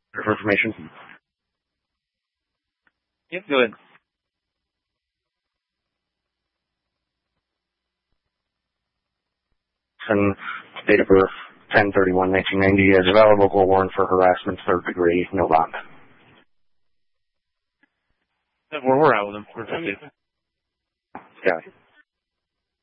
For information. Yep, go ahead. And date of birth, 10/31/1990, as a valid local warrant for harassment, 3rd degree, no bond. We're out with him. We're 50. Yeah.